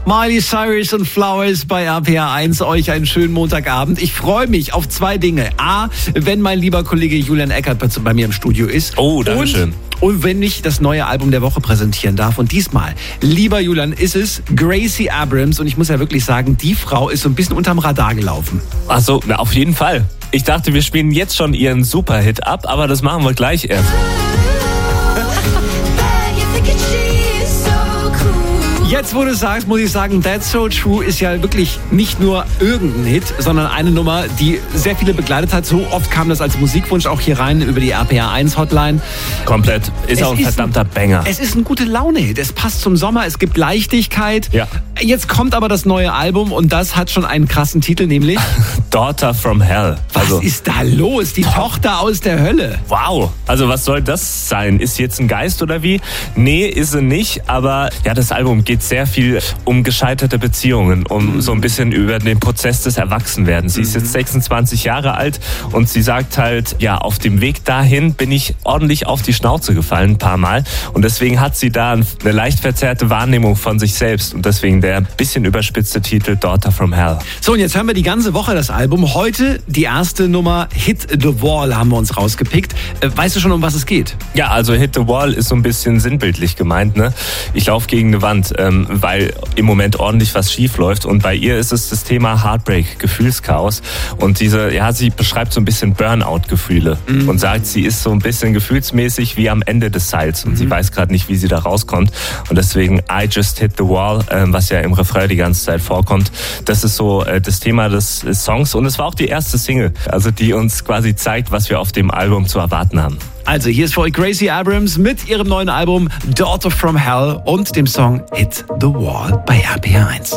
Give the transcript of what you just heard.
Miley Cyrus und Flowers bei RPR1. Euch einen schönen Montagabend. Ich freue mich auf zwei Dinge. A, wenn mein lieber Kollege Julian Eckert bei mir im Studio ist. Oh, danke schön. Und wenn ich das neue Album der Woche präsentieren darf. Und diesmal, lieber Julian, ist es Gracie Abrams. Und ich muss ja wirklich sagen, die Frau ist so ein bisschen unterm Radar gelaufen. Ach so, na, auf jeden Fall. Ich dachte, wir spielen jetzt schon ihren Superhit ab, aber das machen wir gleich erst. Jetzt, wo du sagst, muss ich sagen, That's So True ist ja wirklich nicht nur irgendein Hit, sondern eine Nummer, die sehr viele begleitet hat. So oft kam das als Musikwunsch auch hier rein über die RPR1-Hotline. Komplett. Ist auch ein verdammter Banger. Es ist ein gute Laune-Hit. Es passt zum Sommer, es gibt Leichtigkeit. Ja. Jetzt kommt aber das neue Album und das hat schon einen krassen Titel, nämlich Daughter from Hell. Was ist da los? Die Tochter aus der Hölle. Wow. Also was soll das sein? Ist sie jetzt ein Geist oder wie? Nee, ist sie nicht. Aber ja, das Album geht sehr viel um gescheiterte Beziehungen, um so ein bisschen über den Prozess des Erwachsenwerdens. Sie ist jetzt 26 Jahre alt und sie sagt halt, ja, auf dem Weg dahin bin ich ordentlich auf die Schnauze gefallen, ein paar Mal. Und deswegen hat sie da eine leicht verzerrte Wahrnehmung von sich selbst. Und deswegen der bisschen überspitzte Titel Daughter from Hell. So, und jetzt hören wir die ganze Woche das Album. Heute die erste Nummer Hit the Wall haben wir uns rausgepickt. Weißt du schon, um was es geht? Ja, also Hit the Wall ist so ein bisschen sinnbildlich gemeint, ne? Ich laufe gegen eine Wand, weil im Moment ordentlich was schief läuft. Und bei ihr ist es das Thema Heartbreak, Gefühlschaos. Und sie beschreibt so ein bisschen Burnout-Gefühle und sagt, sie ist so ein bisschen gefühlsmäßig wie am Ende des Seils. Und sie weiß gerade nicht, wie sie da rauskommt. Und deswegen I Just Hit the Wall, was ja im Refrain die ganze Zeit vorkommt. Das ist so das Thema des Songs. Und es war auch die erste Single, also die uns quasi zeigt, was wir auf dem Album zu erwarten haben. Also hier ist für euch Gracie Abrams mit ihrem neuen Album Daughter from Hell und dem Song Hit the Wall bei RPR1.